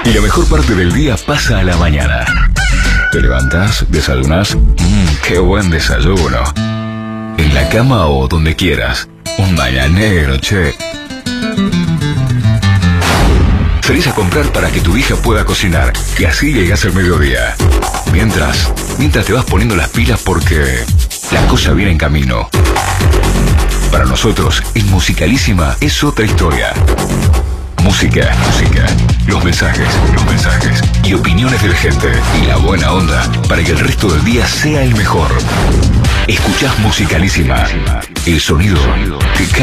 Y la mejor parte del día pasa a la mañana. Te levantás, desayunás. ¡Qué buen desayuno! En la cama o donde quieras. Un mañanero, che. Salís a comprar para que tu hija pueda cocinar y así llegás al mediodía. Mientras te vas poniendo las pilas porque la cosa viene en camino. Para nosotros, en Musicalísima es otra historia. Música, los mensajes y opiniones de la gente y la buena onda para que el resto del día sea el mejor. Escuchás Musicalísima, el sonido que